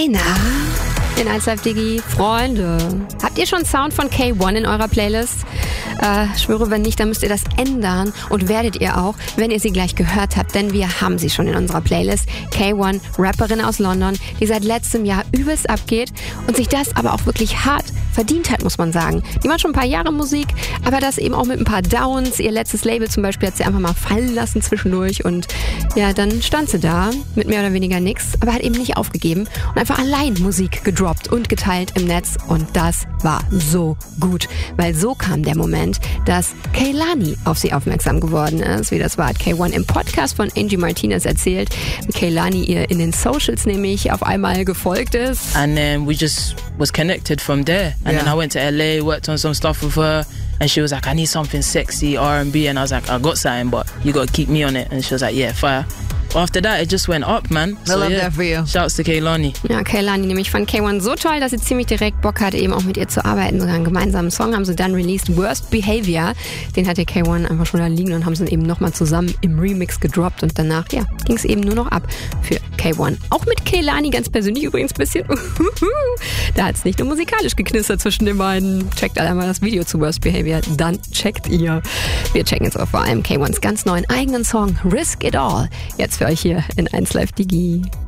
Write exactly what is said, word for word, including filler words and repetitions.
Hey, na? In eins Live Digi, Freunde. Habt ihr schon Sound von K eins in eurer Playlist? Äh, schwöre, wenn nicht, dann müsst ihr das ändern und werdet ihr auch, wenn ihr sie gleich gehört habt, denn wir haben sie schon in unserer Playlist. K eins, Rapperin aus London, die seit letztem Jahr übelst abgeht und sich das aber auch wirklich hart verdient hat, muss man sagen. Die macht schon ein paar Jahre Musik, aber das eben auch mit ein paar Downs. Ihr letztes Label zum Beispiel hat sie einfach mal fallen lassen zwischendurch und ja, dann stand sie da mit mehr oder weniger nix, aber hat eben nicht aufgegeben und einfach allein Musik gedroppt und geteilt im Netz und das war so gut, weil so kam der Moment, dass Kehlani auf sie aufmerksam geworden ist. Wie das war, hat K eins im Podcast von Angie Martinez erzählt, wie Kehlani ihr in den Socials nämlich auf einmal gefolgt ist. And then we just was connected from there. And yeah. then I went to L A, worked on some stuff with her, and she was like, I need something sexy, R and B, and I was like, I got something, but you got to keep me on it. And she was like, yeah, fire. After that, it just went up, man. I so, love yeah, that for you. Shouts to Kehlani. Ja, Kehlani nämlich fand K eins so toll, dass sie ziemlich direkt Bock hatte, eben auch mit ihr zu arbeiten. Sogar einen gemeinsamen Song haben sie dann released, Worst Behavior. Den hatte K eins einfach schon da liegen und haben sie eben nochmal zusammen im Remix gedroppt. Und danach, ja, ging es eben nur noch ab für K eins. Auch mit Kehlani ganz persönlich übrigens ein bisschen. Da hat es nicht nur musikalisch geknistert zwischen den beiden. Checkt alle mal das Video zu Worst Behavior, dann checkt ihr. Wir checken jetzt auch vor allem K eins ganz neuen eigenen Song, Risk It All. Jetzt für euch hier in eins Live Digi.